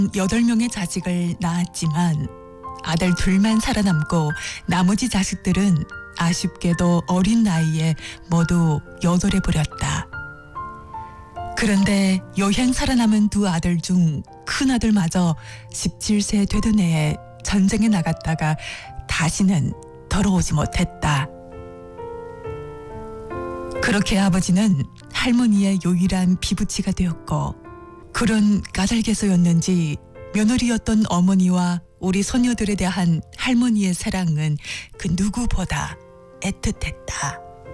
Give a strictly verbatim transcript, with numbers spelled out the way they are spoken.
여덟 명의 자식을 낳았지만 아들 둘만 살아남고 나머지 자식들은 아쉽게도 어린 나이에 모두 여돌해 버렸다. 그런데 요행 살아남은 두 아들 중 큰아들마저 십칠 세 되던 해에 전쟁에 나갔다가 다시는 돌아오지 못했다. 그렇게 아버지는 할머니의 유일한 피부치가 되었고, 그런 까닭에서였는지 며느리였던 어머니와 우리 소녀들에 대한 할머니의 사랑은 그 누구보다 애틋했다.